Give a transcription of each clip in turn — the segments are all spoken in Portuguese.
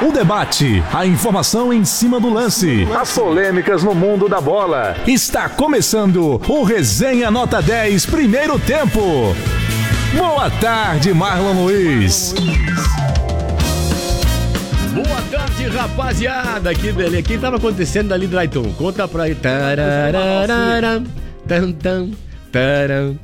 O debate, a informação em cima do lance, as polêmicas no mundo da bola. Está começando o Resenha Nota 10, primeiro tempo. Boa tarde, Marlon Luiz. Boa tarde, rapaziada. Que beleza. O que estava acontecendo ali, Drayton? Conta pra aí. Tararararam, tam, tam. Taram,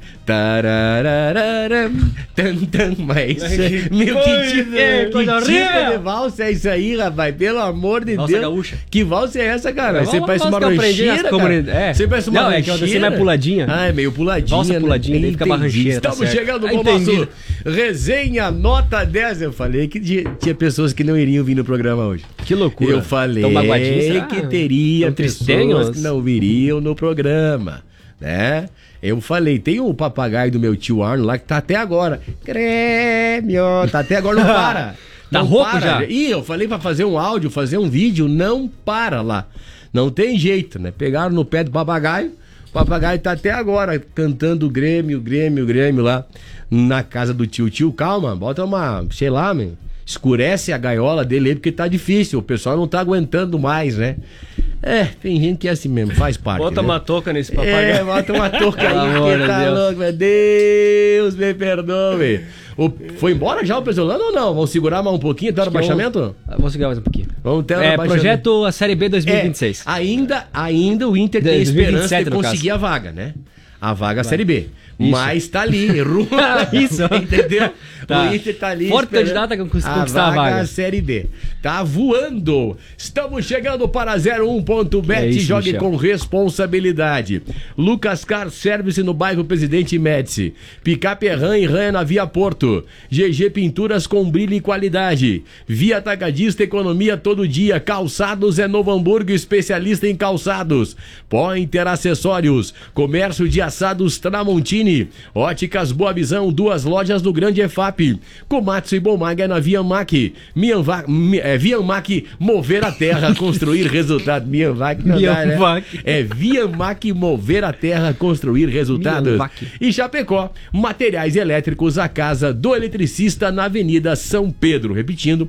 tararararam, tam, tam. Mas meu, que tipo de valsa é isso aí, rapaz? Pelo amor de valsa Deus. Gaúcha. Que valsa é essa, cara? Você parece uma rancheira, cara. Você parece uma rancheira. Não, é que eu desci mais puladinha. Ah, é meio puladinha. Valsa puladinha, daí fica uma rancheira. Estamos chegando no nosso Resenha Nota 10. Eu falei que tinha pessoas que não iriam vir no programa hoje. Que loucura. Eu falei que teria pessoas que não viriam no programa, né? Eu falei, tem o papagaio do meu tio Arno lá que tá até agora. Grêmio, tá até agora, não para. Tá rouco já? Ih, eu falei pra fazer um áudio, fazer um vídeo, não para lá. Não tem jeito, né? Pegaram no pé do papagaio, o papagaio tá até agora cantando Grêmio, Grêmio, Grêmio lá na casa do tio. Tio, calma, bota uma, sei lá, meu, escurece a gaiola dele aí porque tá difícil, o pessoal não tá aguentando mais, né? É, tem gente que é assim mesmo, faz parte. Bota, né, uma touca nesse papagaio. É, bota uma touca aí, que tá louco, meu Deus, me perdoe. Foi embora já o Pesolano ou não? Vamos segurar mais um pouquinho até o rebaixamento? Vamos segurar mais um pouquinho. Vamos ter rebaixamento. Projeto a Série B 2026. Ainda o Inter tem esperança de conseguir a vaga, né? A vaga Série B. Isso. Mas tá ali, isso, entendeu? Tá. O Inter tá ali. Forte candidato a conquistar a vaga. Série D. Tá voando. Estamos chegando para 01.bet. Jogue com responsabilidade. Lucas Car Service no bairro Presidente Médici. Picape Ram e Ram na Via Porto. GG Pinturas com brilho e qualidade. Via Atacadista, economia todo dia. Calçados é Novo Hamburgo, especialista em calçados. Pointer Acessórios. Comércio de assados Tramontini. Óticas Boa Visão, 2 lojas do Grande EFAP. Komatsu e Bomaga na Viamac. Viamac, mover a terra, construir resultado. Viamac, é Viamac, mover a terra, construir resultados. E Chapecó, materiais elétricos, a casa do eletricista na Avenida São Pedro. Repetindo,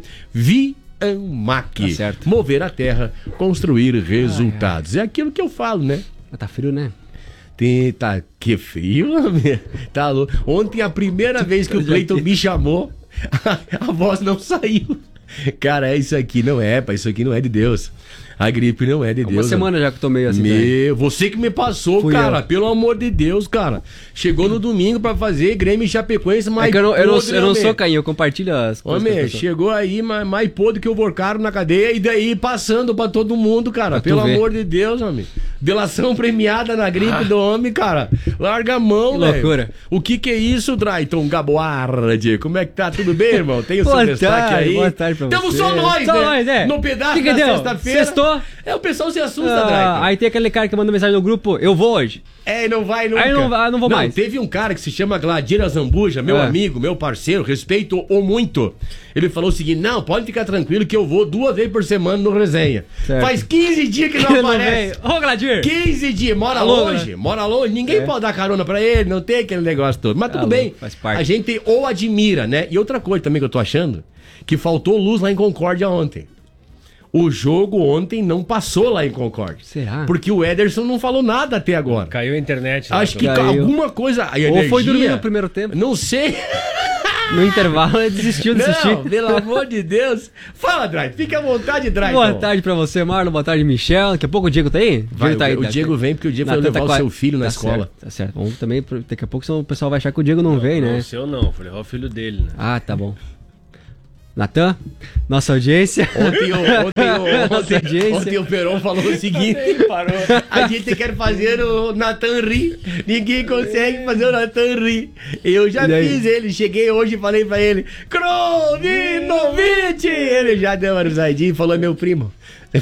Viamac, tá, mover a terra, construir resultados. É aquilo que eu falo, né? Tá frio, né? Tá, que frio, amigo. Tá louco. Ontem, a primeira vez que o Cleiton me chamou, a voz não saiu. Cara, é isso aqui, não é, pá, isso aqui não é de Deus. A gripe não é de Deus. Uma semana já que eu tomei assim. Você que me passou, fui cara, eu. Pelo amor de Deus, cara. Chegou no domingo pra fazer Grêmio e Chapecoense, mas... É que eu não sou cainho, eu compartilho as coisas. Homem, chegou aí mais podre que o Vorcaro na cadeia e daí passando pra todo mundo, cara. Pelo amor de Deus, homem. Delação premiada na gripe do homem, cara. Larga a mão, velho. Loucura. O que é isso, Drayton Gaboardi? Como é que tá? Tudo bem, irmão? Tem o seu destaque aí? Boa tarde pra você. Temos só nós, só né? Nós, é. No pedaço da sexta-feira. Sextou. O pessoal se assusta, Drayton. Aí tem aquele cara que manda mensagem no grupo, eu vou hoje. É, não vai nunca. Aí não vou mais. Teve um cara que se chama Gladira Zambuja, meu amigo, meu parceiro, respeito-o muito. Ele falou o seguinte, não, pode ficar tranquilo que eu vou 2 vezes por semana no Resenha. Certo. Faz 15 dias que não aparece. Ô, Gladir. 15 dias, mora longe, ninguém pode dar carona pra ele, não tem aquele negócio todo. Mas tudo bem, faz parte. A gente ou admira, né? E outra coisa também que eu tô achando, que faltou luz lá em Concórdia ontem. O jogo ontem não passou lá em Concórdia. Será? Porque o Ederson não falou nada até agora. Caiu a internet. Acho que alguma coisa... Ou foi dormir no primeiro tempo. Não sei. No intervalo ele desistiu de assistir. Não, pelo amor de Deus. Fala, Drayton. Fica à vontade, Drayton. Boa tarde pra você, Marlon. Boa tarde, Michel. Daqui a pouco o Diego tá aí? O Diego vem porque o Diego foi levar o seu filho na escola. Tá certo. Vamos também, daqui a pouco o pessoal vai achar que o Diego não vem, né? Não, o seu não. Foi levar o filho dele, né? Ah, tá bom. Natan, nossa audiência. Ontem o Peron falou o seguinte: a gente quer fazer o Natan rir. Ninguém consegue fazer o Natan rir. Eu já fiz ele. Cheguei hoje e falei pra ele: Krovinovic! Ele já deu uma risadinha e falou: é meu primo.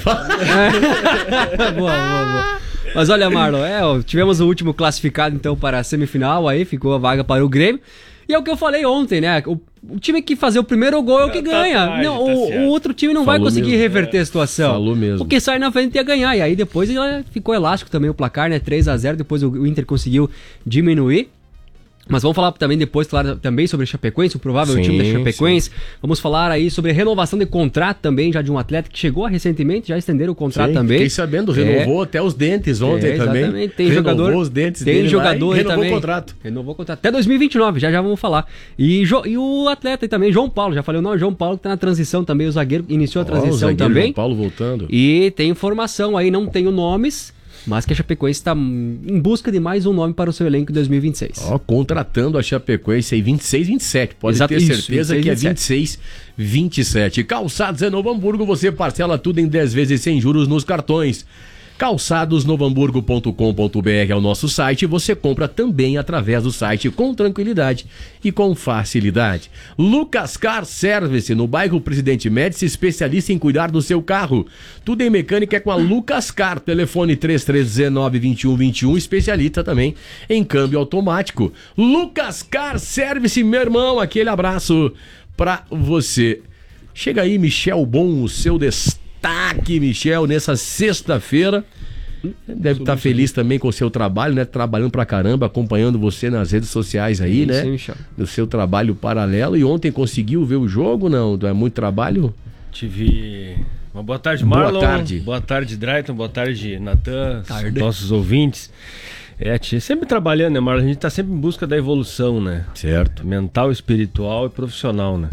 Boa. Mas olha, Marlon, tivemos o último classificado então para a semifinal, aí ficou a vaga para o Grêmio. E é o que eu falei ontem, né? O time que fazer o primeiro gol é o que ganha. Não, o outro time não vai conseguir reverter a situação. Falou mesmo. O que sai na frente ia ganhar. E aí depois ficou elástico também o placar, né? 3-0, depois o Inter conseguiu diminuir. Mas vamos falar também depois, claro, também sobre a Chapecoense, o provável Sim, time da Chapecoense. sim. Vamos falar aí sobre renovação de contrato também, já de um atleta que chegou recentemente, já estenderam o contrato também. Fiquei sabendo, renovou até os dentes ontem também. Exatamente, tem renovou jogador, os dentes tem dele jogador lá e renovou também. o contrato. Renovou o contrato até 2029, já vamos falar. E o atleta aí também, João Paulo, já falei o nome, João Paulo que tá na transição também, o zagueiro iniciou a transição também. João Paulo voltando. E tem informação aí, não tenho nomes, mas que a Chapecoense está em busca de mais um nome para o seu elenco em 2026. Contratando a Chapecoense aí 26, 27. Pode ter certeza 26, que é 26, 27. Calçados é Novo Hamburgo, você parcela tudo em 10 vezes sem juros nos cartões. calçadosnovohamburgo.com.br é o nosso site, você compra também através do site com tranquilidade e com facilidade. Lucas Car Service, no bairro Presidente Médici, especialista em cuidar do seu carro. Tudo em mecânica é com a Lucas Car, telefone 3319-2121, especialista também em câmbio automático. Lucas Car Service, meu irmão, aquele abraço pra você. Chega aí, Michel Bon, o seu destaque. Michel, nessa sexta-feira. Deve estar feliz também com o seu trabalho, né? Trabalhando pra caramba, acompanhando você nas redes sociais aí, né? Sim, Michel. No seu trabalho paralelo. E ontem conseguiu ver o jogo, não? É muito trabalho? Tive uma boa tarde, Marlon. Boa tarde. Boa tarde, Drayton. Boa tarde, Natan. Nossos ouvintes. Sempre trabalhando, né, Marlon? A gente tá sempre em busca da evolução, né? Certo. Mental, espiritual e profissional, né?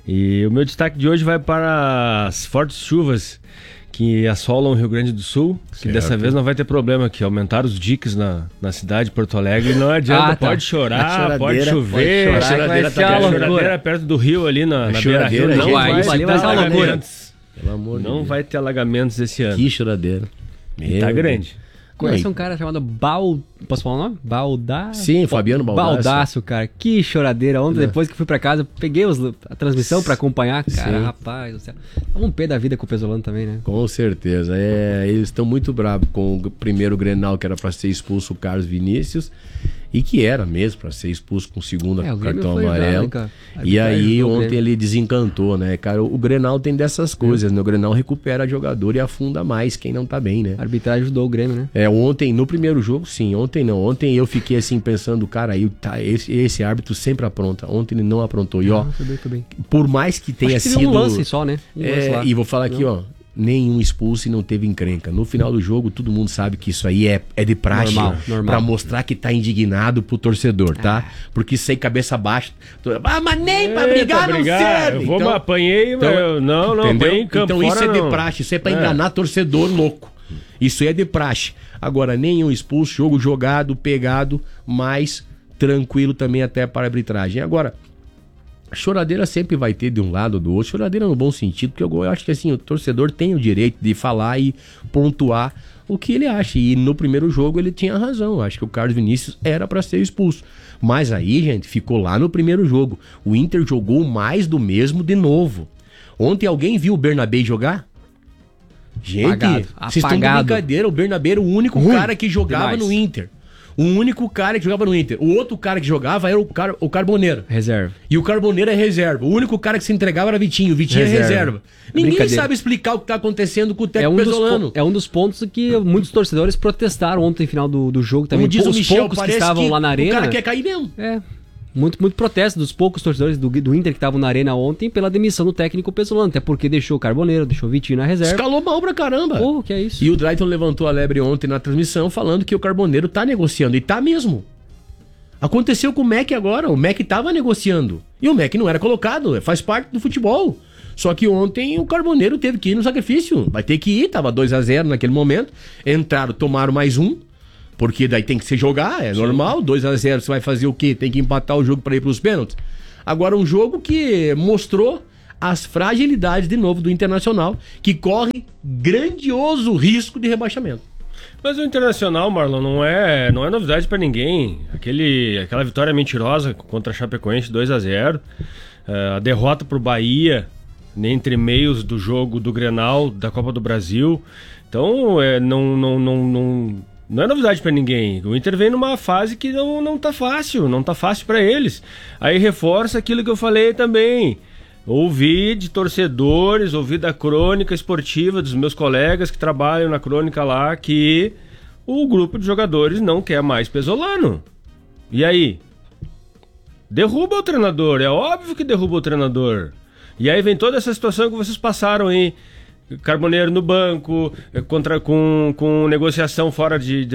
E o meu destaque de hoje vai para as fortes chuvas que assolam o Rio Grande do Sul, que dessa vez não vai ter problema, que aumentaram os diques na cidade de Porto Alegre, não adianta, pode chorar, pode chover, a choradeira perto do rio ali na beira-rio, não vai ter alagamentos. Pelo amor de Não Deus. vai ter alagamentos esse ano. Que choradeira. E tá grande. Conhece um cara chamado Posso falar o nome? Baldaço? Sim, Fabiano Baldaço, cara. Que choradeira. Ontem, depois que fui pra casa, peguei a transmissão pra acompanhar. Cara, Sim. rapaz do céu. Dá um pé da vida com o Pesolano também, né? Com certeza. Eles estão muito bravos com o primeiro Grenal, que era pra ser expulso o Carlos Vinícius. E que era mesmo pra ser expulso com o segundo o cartão foi amarelo. cara. E aí ontem ele desencantou, né? Cara, o Grenal tem dessas coisas, né? O Grenal recupera jogador e afunda mais quem não tá bem, né? A arbitragem ajudou o Grêmio, né? Ontem, no primeiro jogo, sim. Ontem não. Ontem eu fiquei assim pensando, cara, aí esse árbitro sempre apronta. Ontem ele não aprontou. E ó, Foi bem. por mais que tenha Acho que sido... teve um lance só, né? Lance lá. E vou falar aqui, ó. Nenhum expulso e não teve encrenca. No final do jogo, todo mundo sabe que isso aí é de praxe. Normal. Pra mostrar que tá indignado pro torcedor, tá? Porque isso aí, cabeça baixa. Mas nem pra brigar não serve. Eu apanhei, não, apanhei em campo. Então isso é de praxe, isso é pra enganar torcedor louco. Isso aí é de praxe. Agora, nenhum expulso, jogo jogado, pegado, mas tranquilo também até para a arbitragem. Agora, a choradeira sempre vai ter de um lado ou do outro, choradeira no bom sentido, porque eu acho que assim, o torcedor tem o direito de falar e pontuar o que ele acha. E no primeiro jogo ele tinha razão, eu acho que o Carlos Vinícius era para ser expulso. Mas aí, gente, ficou lá no primeiro jogo. O Inter jogou mais do mesmo de novo. Ontem alguém viu o Bernabé jogar? Gente, vocês estão de brincadeira, o Bernabé era o único cara que jogava no Inter. O único cara que jogava no Inter. O outro cara que jogava era o Carboneiro. Reserva. E o Carboneiro é reserva. O único cara que se entregava era Vitinho. Vitinho é reserva. Ninguém sabe explicar o que tá acontecendo com o técnico Pesolano. É um dos pontos que muitos torcedores protestaram ontem no final do jogo também. Como diz o Michel, poucos que estavam lá na arena. O cara quer cair mesmo. Muito protesto dos poucos torcedores do Inter que estavam na arena ontem pela demissão do técnico Pesolano. Até porque deixou o Carboneiro, deixou o Vitinho na reserva. Escalou mal pra caramba. Pô, que é isso? E o Drayton levantou a lebre ontem na transmissão falando que o Carboneiro tá negociando. E tá mesmo. Aconteceu com o Mac agora. O Mac tava negociando. E o Mac não era colocado. Faz parte do futebol. Só que ontem o Carboneiro teve que ir no sacrifício. Vai ter que ir. Tava 2-0 naquele momento. Entraram, tomaram mais um. Porque daí tem que se jogar, é normal, 2-0, você vai fazer o quê? Tem que empatar o jogo para ir para os pênaltis. Agora um jogo que mostrou as fragilidades de novo do Internacional, que corre grandioso risco de rebaixamento. Mas o Internacional, Marlon, não é novidade para ninguém. Aquela vitória mentirosa contra a Chapecoense 2-0, a derrota pro Bahia entre meios do jogo do Grenal da Copa do Brasil. Então, não é novidade pra ninguém. O Inter vem numa fase que não tá fácil pra eles. Aí reforça aquilo que eu falei também. Ouvi de torcedores, ouvi da crônica esportiva dos meus colegas que trabalham na crônica lá que o grupo de jogadores não quer mais Pesolano. E aí? Derruba o treinador, é óbvio que derruba o treinador. E aí vem toda essa situação que vocês passaram aí. Carboneiro no banco, com negociação fora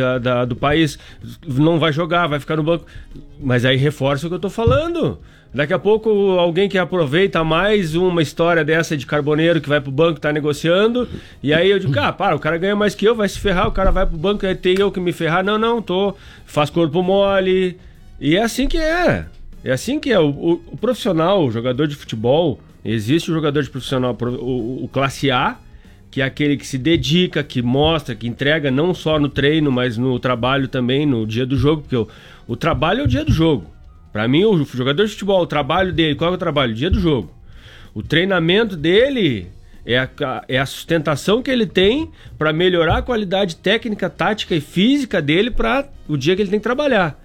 do país, não vai jogar, vai ficar no banco. Mas aí reforça o que eu tô falando. Daqui a pouco alguém que aproveita mais uma história dessa de Carboneiro que vai pro banco, tá negociando, e aí eu digo, o cara ganha mais que eu, vai se ferrar, o cara vai pro banco, aí tem eu que me ferrar. Não, faz corpo mole. E é assim que é. É assim que é. O profissional, o jogador de futebol, existe o jogador de profissional, o classe A, que é aquele que se dedica, que mostra, que entrega não só no treino, mas no trabalho também, no dia do jogo, porque o trabalho é o dia do jogo. Para mim, o jogador de futebol, o trabalho dele, qual é o trabalho? O dia do jogo. O treinamento dele é a sustentação que ele tem para melhorar a qualidade técnica, tática e física dele para o dia que ele tem que trabalhar.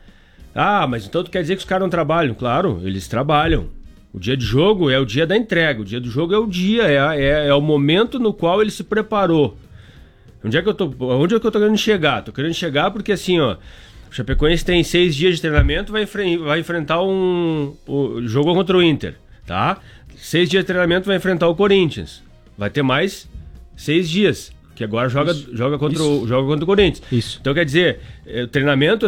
Mas então tu quer dizer que os caras não trabalham? Claro, eles trabalham. O dia de jogo é o dia da entrega, o dia do jogo é o dia, é o momento no qual ele se preparou. Onde é que eu tô querendo chegar? Tô querendo chegar porque assim, o Chapecoense tem 6 dias de treinamento, vai enfrentar o jogo contra o Inter, tá? 6 dias de treinamento vai enfrentar o Corinthians. Vai ter mais 6 dias, que agora joga contra o Corinthians. Isso. Então quer dizer, o treinamento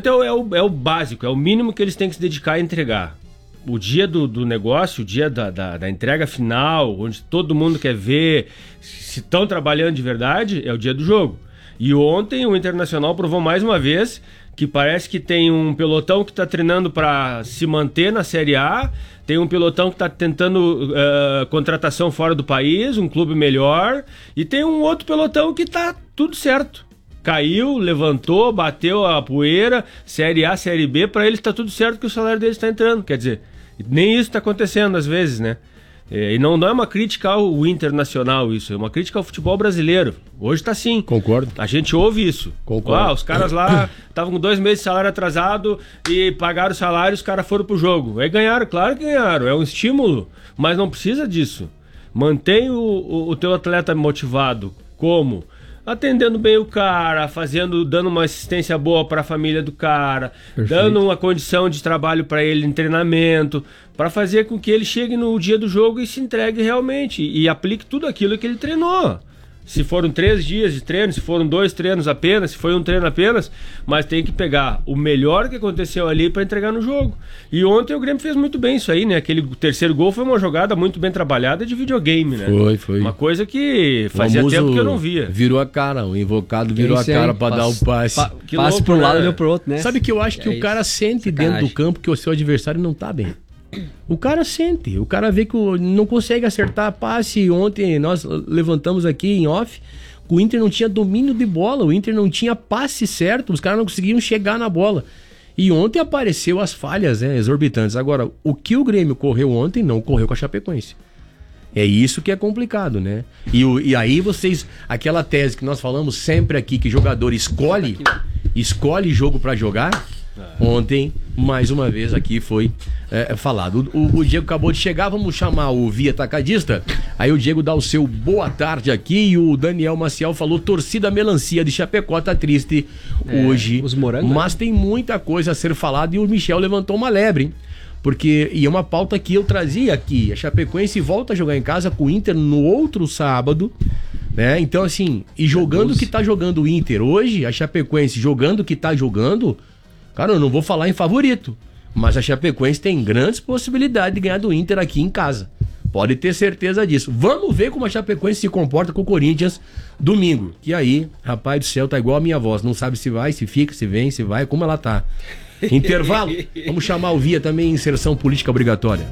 é o básico, é o mínimo que eles têm que se dedicar a entregar. O dia do negócio, o dia da entrega final, onde todo mundo quer ver se estão trabalhando de verdade, é o dia do jogo. E ontem o Internacional provou mais uma vez que parece que tem um pelotão que está treinando para se manter na Série A, tem um pelotão que está tentando contratação fora do país, um clube melhor, e tem um outro pelotão que está tudo certo. Caiu, levantou, bateu a poeira, Série A, Série B, para eles está tudo certo que o salário deles está entrando, quer dizer... Nem isso está acontecendo às vezes, né? E não é uma crítica ao Internacional isso, é uma crítica ao futebol brasileiro. Hoje está assim. Concordo. A gente ouve isso. Concordo. Os caras lá estavam com 2 meses de salário atrasado e pagaram o salário e os caras foram pro jogo. Aí ganharam, claro que ganharam, é um estímulo, mas não precisa disso. Mantém o teu atleta motivado. Como? Atendendo bem o cara, dando uma assistência boa para a família do cara, perfeito, dando uma condição de trabalho para ele em treinamento, para fazer com que ele chegue no dia do jogo e se entregue realmente e aplique tudo aquilo que ele treinou. Se foram 3 dias de treino, se foram 2 treinos apenas, se foi um treino apenas, mas tem que pegar o melhor que aconteceu ali para entregar no jogo. E ontem o Grêmio fez muito bem isso aí, né? Aquele terceiro gol foi uma jogada muito bem trabalhada de videogame, né? Foi. Uma coisa que fazia tempo que eu não via. Virou a cara, o invocado virou a cara para dar o passe. Passe para um lado e deu pro outro, né? Sabe que eu acho que o cara sente dentro do campo que o seu adversário não tá bem. O cara sente, o cara vê que não consegue acertar a passe. Ontem nós levantamos aqui em off, o Inter não tinha domínio de bola, o Inter não tinha passe certo, os caras não conseguiam chegar na bola. E ontem apareceu as falhas, exorbitantes. Agora, o que o Grêmio correu ontem não correu com a Chapecoense. É isso que é complicado, né? E aí vocês, aquela tese que nós falamos sempre aqui, que jogador escolhe jogo pra jogar, ontem, mais uma vez aqui foi falado. O Diego acabou de chegar, vamos chamar o Via Atacadista. Aí o Diego dá o seu boa tarde aqui e o Daniel Maciel falou: torcida melancia de Chapecó tá triste hoje. Os morangos. Mas tem muita coisa a ser falada e o Michel levantou uma lebre, hein? Porque, e é uma pauta que eu trazia aqui, a Chapecoense volta a jogar em casa com o Inter no outro sábado, né? Então assim, e jogando o que tá jogando o Inter hoje, a Chapecoense jogando o que tá jogando, cara, eu não vou falar em favorito, mas a Chapecoense tem grandes possibilidades de ganhar do Inter aqui em casa. Pode ter certeza disso. Vamos ver como a Chapecoense se comporta com o Corinthians domingo. E aí, rapaz do céu, tá igual a minha voz. Não sabe se vai, se fica, se vem, se vai, como ela tá. Intervalo. Vamos chamar o Via também, inserção política obrigatória.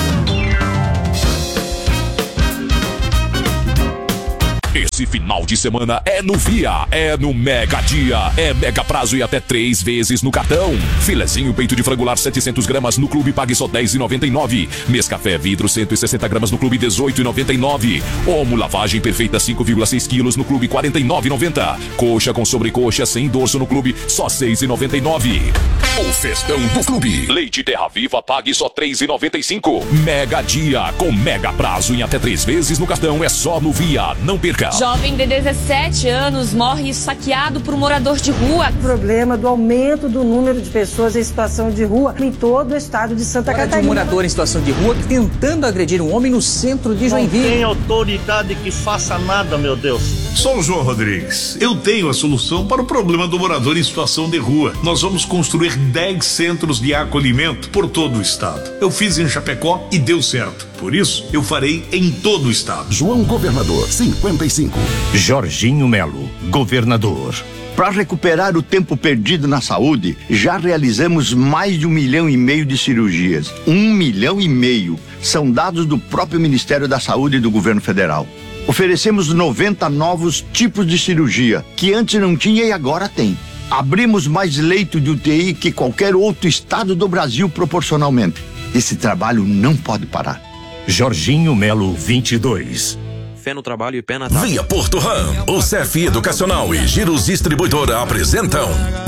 Esse final de semana é no Via, é no Mega Dia, é mega prazo e até 3 vezes no cartão. Filezinho peito de frango lar 700 gramas no clube pague só R$10,99. Mescafé vidro 160 gramas no clube R$18,99. Omo lavagem perfeita 5,6 quilos no clube R$49,90. Coxa com sobrecoxa sem dorso no clube só R$6,99. O festão do clube. Leite Terra Viva pague só R$3,95. Mega Dia com mega prazo em até 3 vezes no cartão é só no Via. Não perca. Jovem de 17 anos morre esfaqueado por um morador de rua. O problema do aumento do número de pessoas em situação de rua em todo o estado de Santa Catarina. De um morador em situação de rua tentando agredir um homem no centro de Joinville. Não tem autoridade que faça nada, meu Deus. Sou o João Rodrigues. Eu tenho a solução para o problema do morador em situação de rua. Nós vamos construir 10 centros de acolhimento por todo o estado. Eu fiz em Chapecó e deu certo. Por isso, eu farei em todo o estado. João Governador, 55. Jorginho Melo, governador. Para recuperar o tempo perdido na saúde, já realizamos mais de 1,5 milhão de cirurgias. 1,5 milhão. São dados do próprio Ministério da Saúde e do Governo Federal. Oferecemos 90 novos tipos de cirurgia, que antes não tinha e agora tem. Abrimos mais leito de UTI que qualquer outro estado do Brasil proporcionalmente. Esse trabalho não pode parar. Jorginho Melo, 22. Fé no trabalho e pé na tábua. Via Porto Ram, o CEF Educacional e Giros Distribuidora apresentam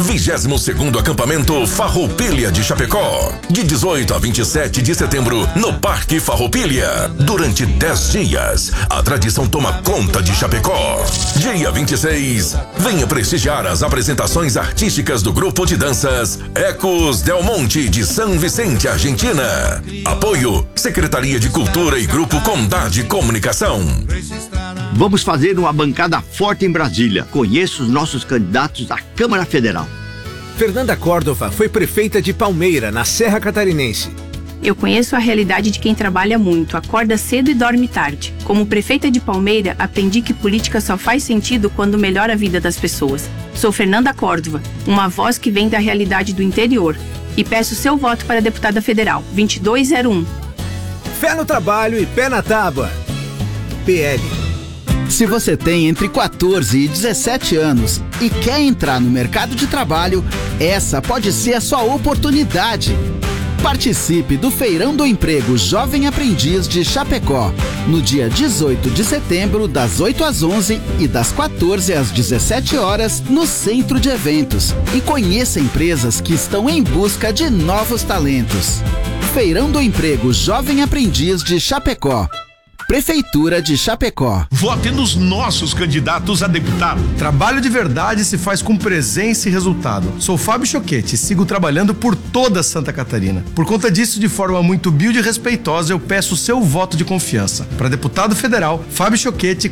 22º acampamento Farroupilha de Chapecó, de 18 a 27 de setembro no Parque Farroupilha. Durante 10 dias, a tradição toma conta de Chapecó. Dia 26, venha prestigiar as apresentações artísticas do grupo de danças Ecos Del Monte de São Vicente, Argentina. Apoio Secretaria de Cultura e Grupo Condade Comunicação. Vamos fazer uma bancada forte em Brasília. Conheça os nossos candidatos à Câmara Federal. Fernanda Córdova foi prefeita de Palmeira, na Serra Catarinense. Eu conheço a realidade de quem trabalha muito, acorda cedo e dorme tarde. Como prefeita de Palmeira, aprendi que política só faz sentido quando melhora a vida das pessoas. Sou Fernanda Córdova, uma voz que vem da realidade do interior. E peço seu voto para deputada federal, 2201. Fé no trabalho e pé na tábua. PL. Se você tem entre 14 e 17 anos e quer entrar no mercado de trabalho, essa pode ser a sua oportunidade. Participe do Feirão do Emprego Jovem Aprendiz de Chapecó, no dia 18 de setembro, das 8 às 11 e das 14 às 17 horas, no Centro de Eventos. E conheça empresas que estão em busca de novos talentos. Feirão do Emprego Jovem Aprendiz de Chapecó. Prefeitura de Chapecó. Vote nos nossos candidatos a deputado. Trabalho de verdade se faz com presença e resultado. Sou Fábio Choquete e sigo trabalhando por toda Santa Catarina. Por conta disso, de forma muito humilde e respeitosa, eu peço o seu voto de confiança. Para deputado federal, Fábio Choquete,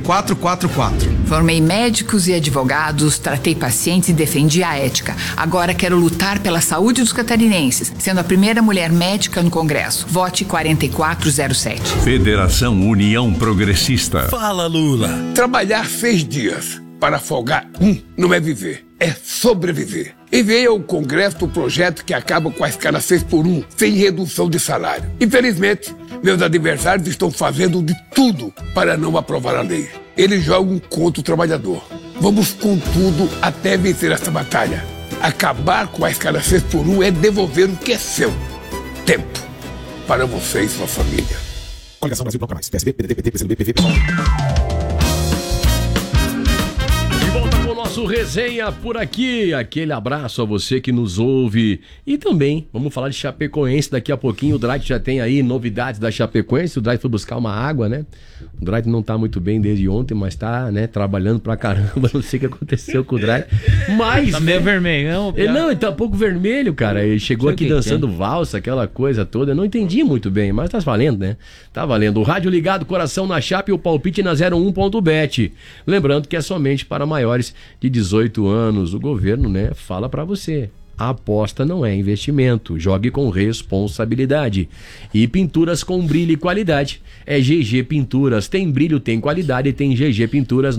4444. Formei médicos e advogados, tratei pacientes e defendi a ética. Agora quero lutar pela saúde dos catarinenses, sendo a primeira mulher médica no Congresso. Vote 4407. Federação União Progressista. Fala, Lula. Trabalhar 6 dias para folgar não é viver, é sobreviver. Enviei ao Congresso o projeto que acaba com a escala 6x1, sem redução de salário. Infelizmente, meus adversários estão fazendo de tudo para não aprovar a lei. Eles jogam contra o trabalhador. Vamos com tudo até vencer essa batalha. Acabar com a escala 6x1 é devolver o que é seu. Tempo para você e sua família. Coligação Brasil Bloco Mais. PSB, PDT, PT, PCdoB, PV, PSOL. De volta com o nosso Resenha por aqui. Aquele abraço a você que nos ouve. E também, vamos falar de Chapecoense daqui a pouquinho. O Drake já tem aí novidades da Chapecoense. O Drake foi buscar uma água, né? O Drake não tá muito bem desde ontem, mas tá, né, trabalhando pra caramba. Não sei o que aconteceu com o Drake. Mas... Tá meio vermelho, não? Ele tá um pouco vermelho, cara. Ele chegou aqui dançando valsa, aquela coisa toda. Eu não entendi muito bem, mas tá valendo, né? Tá valendo. O rádio ligado, coração na Chape e o palpite na 01.bet. Lembrando que é somente para maiores de 18 anos. O governo, né, fala pra você. A aposta não é investimento. Jogue com responsabilidade. E pinturas com brilho e qualidade. É GG Pinturas. Tem brilho, tem qualidade. Tem GG Pinturas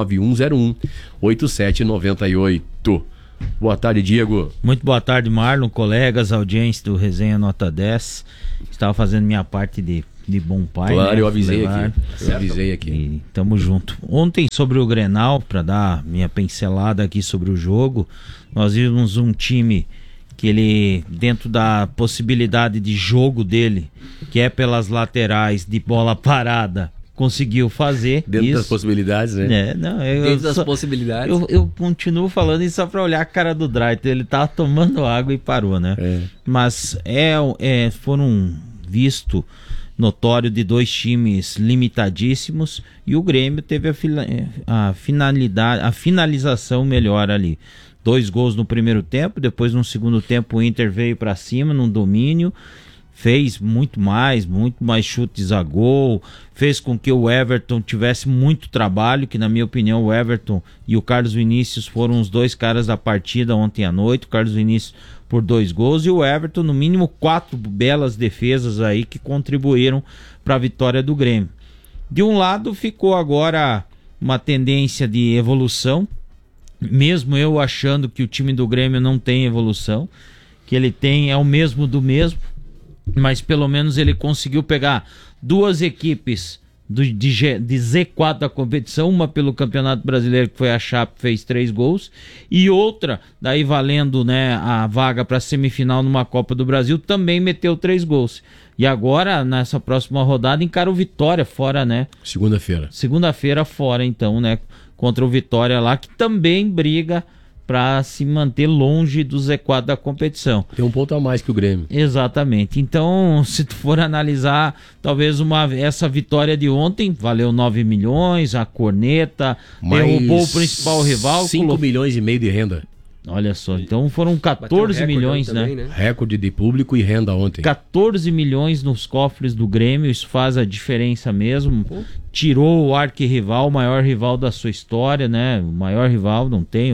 991018798. Boa tarde, Diego. Muito boa tarde, Marlon, colegas, audiência do Resenha Nota 10. Estava fazendo minha parte de bom pai. Claro, né? Eu avisei aqui. E tamo junto. Ontem, sobre o Grenal, para dar minha pincelada aqui sobre o jogo, nós vimos um time que ele, dentro da possibilidade de jogo dele, que é pelas laterais de bola parada, conseguiu fazer dentro isso. Das possibilidades, né? Dentro das possibilidades. Eu continuo falando isso só pra olhar a cara do Drayton. Ele tava tomando água e parou, né? Mas foram visto notório de dois times limitadíssimos, e o Grêmio teve a finalização melhor ali. 2 gols no primeiro tempo, depois no segundo tempo o Inter veio para cima num domínio, fez muito mais chutes a gol, fez com que o Everton tivesse muito trabalho, que na minha opinião o Everton e o Carlos Vinícius foram os 2 caras da partida ontem à noite. O Carlos Vinícius por 2 gols e o Everton no mínimo 4 belas defesas aí que contribuíram para a vitória do Grêmio. De um lado ficou agora uma tendência de evolução, mesmo eu achando que o time do Grêmio não tem evolução, que ele é o mesmo do mesmo, mas pelo menos ele conseguiu pegar 2 equipes de Z4 da competição, uma pelo Campeonato Brasileiro, que foi a Chape, fez 3 gols, e outra, daí valendo, né, a vaga para semifinal numa Copa do Brasil, também meteu 3 gols. E agora, nessa próxima rodada, encara o Vitória fora, né? Segunda-feira fora, então, né? Contra o Vitória lá, que também briga para se manter longe do Z4 da competição. Tem um ponto a mais que o Grêmio. Exatamente. Então, se tu for analisar, talvez essa vitória de ontem valeu 9 milhões, a corneta, derrubou o principal rival. 5 milhões e meio de renda. Olha só, então foram 14 milhões, também, né? Recorde de público e renda ontem. 14 milhões nos cofres do Grêmio, isso faz a diferença mesmo. Tirou o arquirrival, o maior rival da sua história, né? O maior rival, não tem,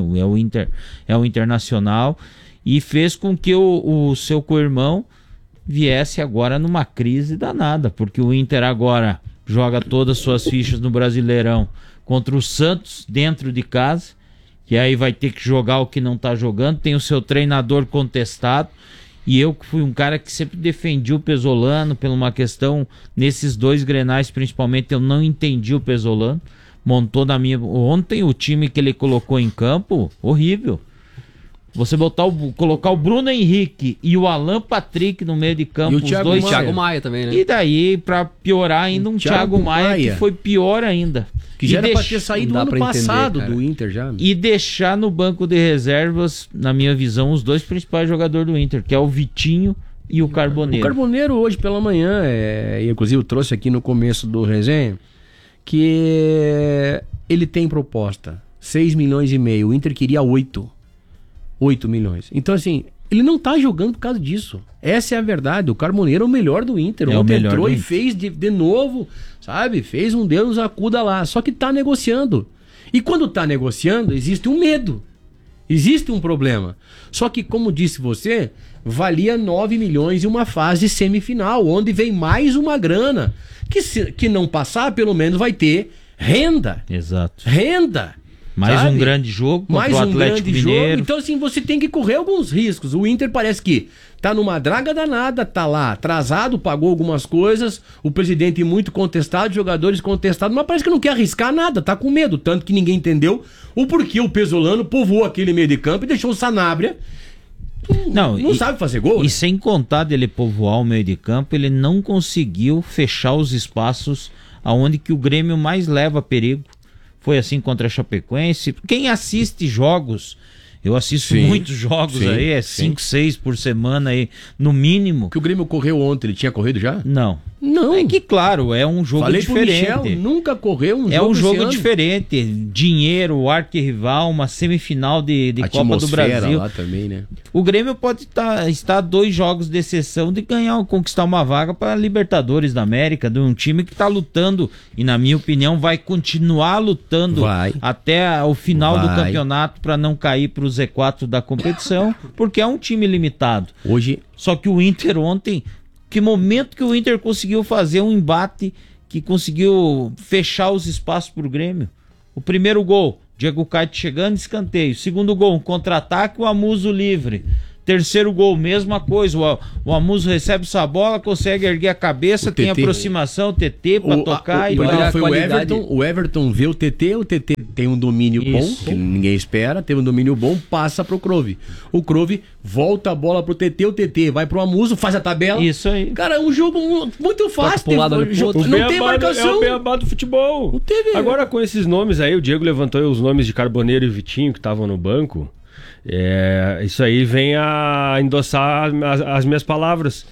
é o Internacional. E fez com que o seu co-irmão viesse agora numa crise danada, porque o Inter agora joga todas as suas fichas no Brasileirão contra o Santos dentro de casa, que aí vai ter que jogar o que não tá jogando, tem o seu treinador contestado, e eu que fui um cara que sempre defendi o Pesolano por uma questão, nesses 2 Grenais principalmente, eu não entendi o Pesolano, montou ontem o time que ele colocou em campo, horrível. Você colocar o Bruno Henrique e o Alan Patrick no meio de campo, e o Thiago Maia também, né? E daí, pra piorar ainda, um Thiago Maia que foi pior ainda. Que já era pra ter saído no ano passado do Inter já. E deixar no banco de reservas, na minha visão, os 2 principais jogadores do Inter, que é o Vitinho e o Carboneiro. O Carboneiro hoje pela manhã, inclusive eu trouxe aqui no começo do resenha, que ele tem proposta 6 milhões e meio, o Inter queria 8 milhões. Então assim, ele não tá jogando por causa disso. Essa é a verdade. O Carboneiro é o melhor do Inter. Ontem entrou e fez de novo, sabe? Fez um Deus nos acuda lá. Só que tá negociando. E quando tá negociando, existe um medo. Existe um problema. Só que, como disse você, valia 9 milhões em uma fase semifinal, onde vem mais uma grana. Que não passar, pelo menos vai ter renda. Exato. Renda. Mais um grande jogo contra o Atlético Mineiro. Então assim, você tem que correr alguns riscos. O Inter parece que tá numa draga danada, tá lá atrasado, pagou algumas coisas, o presidente muito contestado, jogadores contestados, mas parece que não quer arriscar nada, tá com medo, tanto que ninguém entendeu o porquê o Pesolano povoou aquele meio de campo e deixou o Sanabria. Não sabe fazer gol. E sem contar dele povoar o meio de campo, ele não conseguiu fechar os espaços aonde que o Grêmio mais leva perigo. Foi assim contra a Chapecoense. Quem assiste jogos, eu assisto muitos jogos aí, 5, 6 por semana aí, no mínimo. Que o Grêmio correu ontem, ele tinha corrido já? Não. Não. É que, claro, é um jogo diferente. Pro Michel, nunca correu um jogo. É um jogo diferente. Dinheiro, o arquirrival, uma semifinal de Copa do Brasil. Lá também, né? O Grêmio pode estar 2 jogos de exceção de conquistar uma vaga para Libertadores da América, de um time que está lutando, e na minha opinião vai continuar lutando até o final do campeonato para não cair para o Z4 da competição, porque é um time limitado. Só que o Inter ontem, que momento que o Inter conseguiu fazer um embate, que conseguiu fechar os espaços para o Grêmio. O primeiro gol, Diego Caetano chegando, escanteio. Segundo gol, um contra-ataque, o Amuso livre. Terceiro gol, mesma coisa. O Amuso recebe essa bola, consegue erguer a cabeça, tem aproximação, o TT para tocar. Foi o Everton vê o TT tem um domínio bom, que ninguém espera, tem um domínio bom, passa pro Crove. O Crove volta a bola pro TT, o TT vai pro Amuso, faz a tabela. Isso aí. Cara, é um jogo muito fácil. Não tem marcação. É o beabá do futebol. Não teve. Agora com esses nomes aí, o Diego levantou os nomes de Carboneiro e Vitinho que estavam no banco. Isso aí vem a endossar as minhas palavras,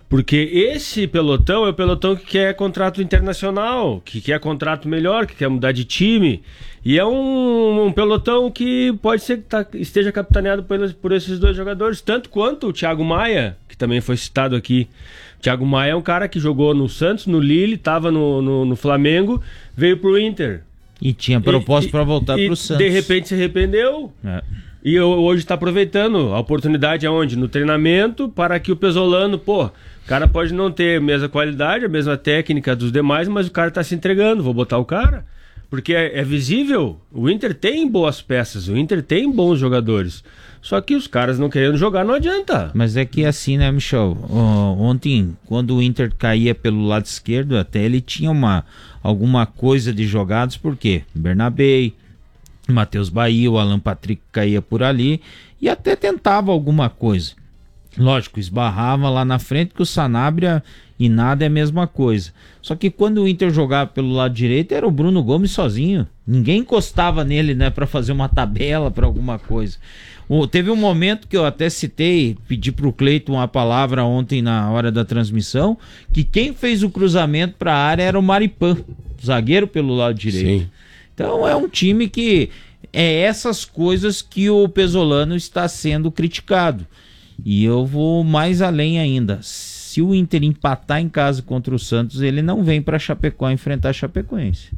Porque esse pelotão é o pelotão que quer contrato internacional, que quer contrato melhor, que quer mudar de time. E é um pelotão que pode ser que esteja capitaneado por esses dois jogadores, tanto quanto o Thiago Maia, que também foi citado aqui. O Thiago Maia é um cara que jogou no Santos, no Lille, estava no Flamengo, veio pro Inter. E tinha proposta para voltar pro Santos. De repente se arrependeu. E hoje está aproveitando a oportunidade aonde? No treinamento, para que o Pesolano, o cara pode não ter a mesma qualidade, a mesma técnica dos demais, mas o cara está se entregando, vou botar o cara. Porque é visível, o Inter tem boas peças, o Inter tem bons jogadores. Só que os caras não querendo jogar não adianta. Mas é que assim, né, Michel? Ontem, quando o Inter caía pelo lado esquerdo, até ele tinha alguma coisa de jogados, porque Bernabé, Matheus Bahia, o Alan Patrick caía por ali e até tentava alguma coisa. Lógico, esbarrava lá na frente que o Sanabria e nada é a mesma coisa. Só que quando o Inter jogava pelo lado direito era o Bruno Gomes sozinho. Ninguém encostava nele, né, para fazer uma tabela, para alguma coisa. Teve um momento que eu até citei, pedi pro Cleiton uma palavra ontem na hora da transmissão, que quem fez o cruzamento para a área era o Maripan, zagueiro pelo lado direito. Sim. Então é um time que é essas coisas que o Pesolano está sendo criticado. E eu vou mais além ainda. Se o Inter empatar em casa contra o Santos, ele não vem para Chapecó enfrentar a Chapecoense.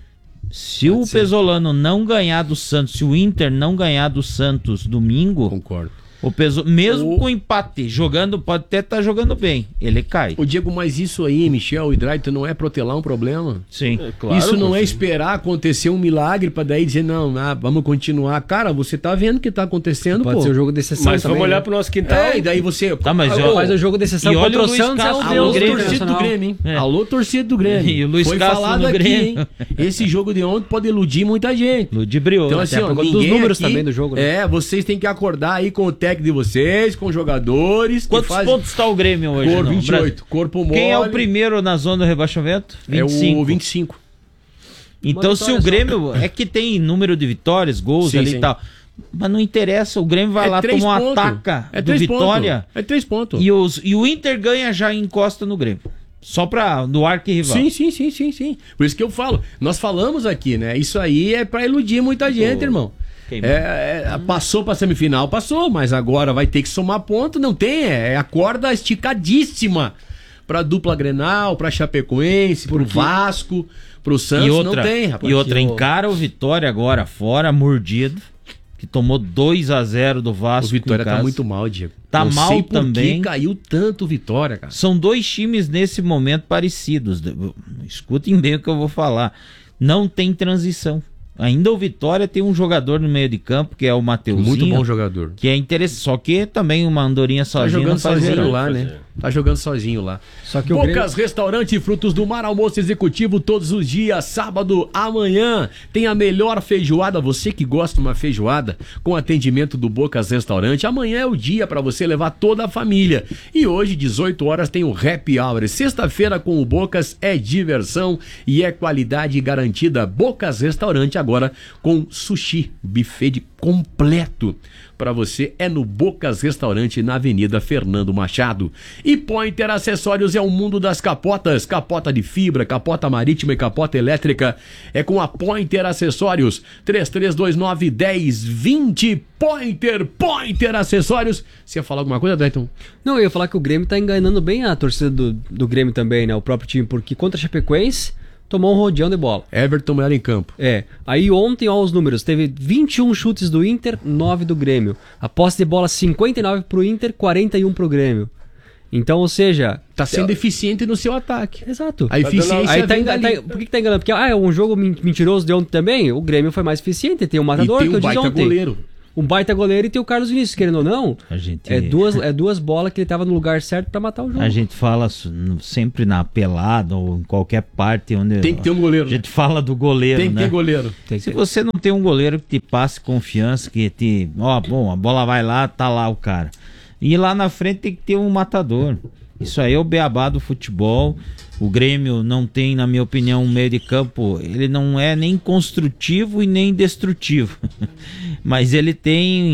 Se o Pesolano não ganhar do Santos, se o Inter não ganhar do Santos domingo... Concordo. Mesmo com empate, jogando, pode até estar jogando bem, ele cai. Ô Diego, mas isso aí, Michel e Draito, não é protelar um problema? Sim. Claro, isso não é esperar acontecer um milagre pra daí dizer, não, vamos continuar. Cara, você tá vendo o que tá acontecendo, pode ser o jogo de exceção. Mas também, vamos olhar pro nosso quintal. E daí você... faz o jogo de exceção contra o Santos. Alô, torcida do Grêmio, hein? Alô, torcida do Grêmio. E o Luiz foi Castro falado aqui, hein? Esse jogo de ontem pode iludir muita gente. Ludibriou. Então, assim, dos números aqui, também do jogo, né? Vocês têm que acordar aí com o técnico de vocês, com jogadores. Quantos pontos está o Grêmio hoje? 28. Corpo mole. Quem é o primeiro na zona do rebaixamento? 25. É o 25. Então, se o Grêmio... É que tem número de vitórias, gols ali e tal. Mas não interessa, o Grêmio vai lá, toma uma ataca do Vitória. É 3 pontos. E o Inter ganha, já encosta no Grêmio. Só do arquirrival. Sim. Por isso que eu falo. Nós falamos aqui, né? Isso aí é pra iludir muita gente, irmão. Passou pra semifinal, passou, mas agora vai ter que somar ponto, não tem, a corda esticadíssima pra dupla Grenal, pra Chapecoense, pro Vasco, pro Santos, não tem, rapaz. E outra, encara o Vitória agora fora, mordido, que tomou 2-0 do Vasco. O Vitória tá muito mal, Diego. Tá mal sei também. Por que caiu tanto o Vitória, cara? São dois times nesse momento parecidos. Escutem bem o que eu vou falar. Não tem transição. Ainda o Vitória tem um jogador no meio de campo, que é o Mateuzinho. Muito bom jogador. Que é interessante. Só que também uma andorinha sozinho. Tá jogando sozinho lá, né? Tá jogando sozinho lá. Só que Bocas Restaurante e Frutos do Mar, almoço executivo todos os dias. Sábado, amanhã, tem a melhor feijoada. Você que gosta de uma feijoada, com atendimento do Bocas Restaurante. Amanhã é o dia para você levar toda a família. E hoje, 18 horas, tem o Happy Hour. Sexta-feira com o Bocas é diversão e é qualidade garantida. Bocas Restaurante agora com sushi, buffet completo para você é no Bocas Restaurante na Avenida Fernando Machado. E Pointer Acessórios é o mundo das capotas, capota de fibra, capota marítima e capota elétrica é com a Pointer Acessórios. 3329-1020 Pointer Acessórios. Você ia falar alguma coisa, Dayton? Não, eu ia falar que o Grêmio tá enganando bem a torcida do Grêmio também, né? O próprio time, porque contra a Chapecoense tomou um rodeão de bola. Everton melhor em campo. Aí ontem, ó, os números. Teve 21 chutes do Inter, 9 do Grêmio. A posse de bola 59 pro Inter, 41 pro Grêmio. Então, ou seja... Tá sendo eficiente no seu ataque. Exato. A eficiência aí por que tá enganando? Porque é um jogo mentiroso de ontem também. O Grêmio foi mais eficiente. Tem o Matador, e tem que eu disse ontem. Goleiro. Um baita goleiro e tem o Carlos Vinícius, querendo ou não. É duas bolas que ele tava no lugar certo pra matar o jogo. A gente fala sempre na pelada ou em qualquer parte onde... Tem que ter um goleiro. A gente fala do goleiro, Tem que ter goleiro. Se você não tem um goleiro que te passe confiança, que te... a bola vai lá, tá lá o cara. E lá na frente tem que ter um matador. Isso aí é o beabá do futebol. O Grêmio não tem, na minha opinião, um meio de campo, ele não é nem construtivo e nem destrutivo. Mas ele tem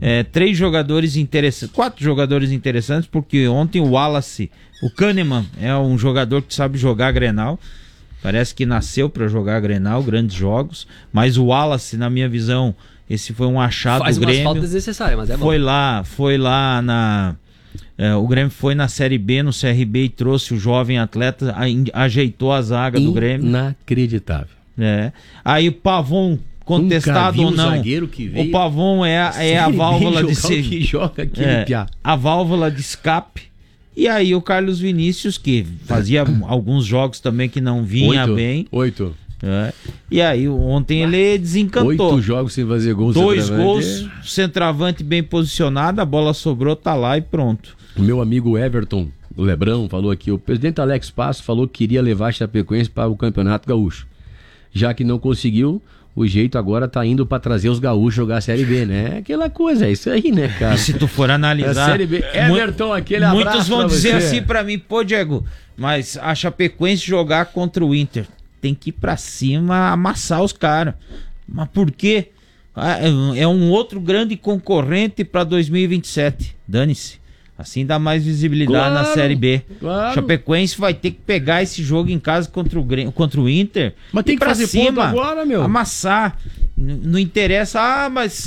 4 jogadores interessantes, porque ontem o Wallace, o Kahneman é um jogador que sabe jogar Grenal, parece que nasceu para jogar Grenal, grandes jogos, mas o Wallace, na minha visão, esse foi um achado do Grêmio. Faz umas faltas desnecessárias, mas é bom. Foi lá na... o Grêmio foi na Série B, no CRB, e trouxe o jovem atleta, ajeitou a zaga do Grêmio. Inacreditável. Aí o Pavon, contestado ou não, o Pavon é a válvula de a válvula de escape. E aí o Carlos Vinícius, que fazia alguns jogos também que não vinha bem. 8. E aí ontem ele desencantou. 8 jogos sem fazer gols. 2 gols, centroavante bem posicionado, a bola sobrou, tá lá e pronto. O meu amigo Everton Lebrão falou aqui, o presidente Alex Passo falou que queria levar a Chapecoense para o Campeonato Gaúcho. Já que não conseguiu, o jeito agora tá indo para trazer os gaúchos jogar a Série B, né? Aquela coisa, é isso aí, né, cara? E se tu for analisar... A Série B, Everton, aquele abraço. Muitos vão dizer assim para mim, pô, Diego, mas a Chapecoense jogar contra o Inter tem que ir para cima, amassar os caras. Mas por quê? É um outro grande concorrente para 2027. Dane-se. Assim dá mais visibilidade na Série B. Claro. Chapecoense vai ter que pegar esse jogo em casa contra o Inter. Mas tem que fazer ponto agora, meu. Amassar. Não interessa. Mas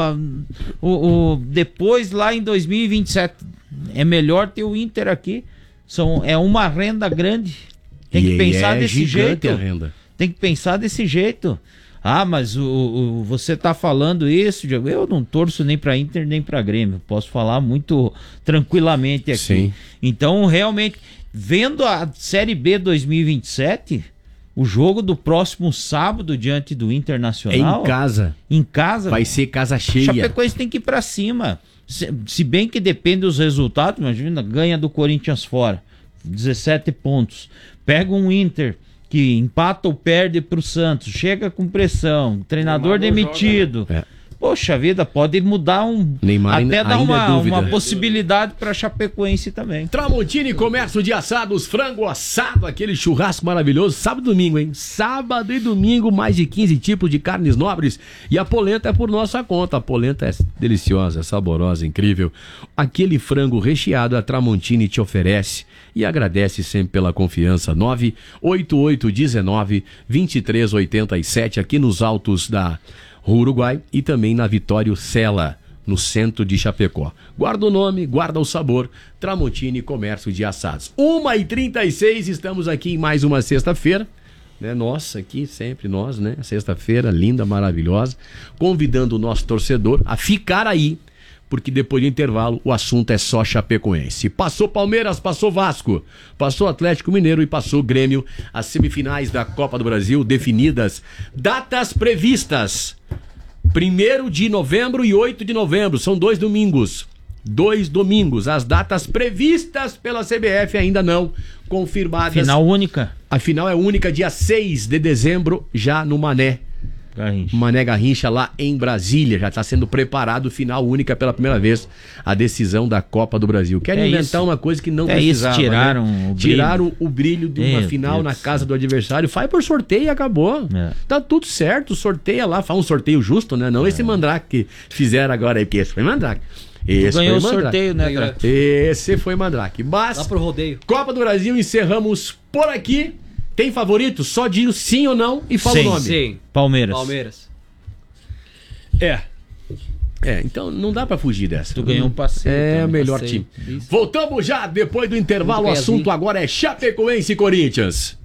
depois, lá em 2027, é melhor ter o Inter aqui. É uma renda grande. Tem que pensar desse jeito. A renda. Tem que pensar desse jeito. Mas você tá falando isso, Diego? Eu não torço nem para Inter nem para Grêmio. Posso falar muito tranquilamente aqui. Sim. Então, realmente, vendo a Série B 2027, o jogo do próximo sábado diante do Internacional... É em casa. Em casa. Vai ser casa cheia. Chapecoense tem que ir para cima. Se bem que depende dos resultados, imagina, ganha do Corinthians fora. 17 pontos. Pega um Inter... que empata ou perde pro Santos, chega com pressão, treinador demitido. Joga, né? Poxa vida, pode mudar Neymar até dar uma possibilidade para Chapecoense também. Tramontini Comércio de Assados, frango assado, aquele churrasco maravilhoso, sábado e domingo, hein? Sábado e domingo, mais de 15 tipos de carnes nobres, e a polenta é por nossa conta. A polenta é deliciosa, saborosa, incrível. Aquele frango recheado a Tramontini te oferece e agradece sempre pela confiança. 98819-2387, aqui nos altos da Uruguai e também na Vitório Sela, no centro de Chapecó. Guarda o nome, guarda o sabor. Tramontini Comércio de Assados. 1h36, estamos aqui em mais uma sexta-feira, né? Nossa, aqui sempre nós, né? Sexta-feira linda, maravilhosa, convidando o nosso torcedor a ficar aí, porque depois do intervalo o assunto é só Chapecoense. Passou Palmeiras, passou Vasco, passou Atlético Mineiro e passou Grêmio. As semifinais da Copa do Brasil definidas. Datas previstas: 1º de novembro e 8 de novembro. São 2 domingos. 2 domingos. As datas previstas pela CBF ainda não confirmadas. Final única. A final é única, dia 6 de dezembro, já no Mané Garrincha, lá em Brasília. Já está sendo preparado, final única pela primeira vez, a decisão da Copa do Brasil. Querem inventar uma coisa que não precisava. Tiraram, né? Tiraram o brilho de uma final na casa do adversário. Faz por sorteio e acabou. Tá tudo certo, sorteia lá. Faz um sorteio justo, né? Não esse mandrake que fizeram agora aí, porque esse foi mandrake. Esse ganhou o Mandrake. Sorteio, né, cara? Esse foi Mandrake. Mas, lá pro rodeio. Copa do Brasil, encerramos por aqui. Tem favorito? Só digo sim ou não e fala o nome. Sim. Palmeiras. Então não dá pra fugir dessa. Tu ganhou um passeio. É o melhor time. Isso. Voltamos já depois do intervalo. O assunto agora é Chapecoense e Corinthians.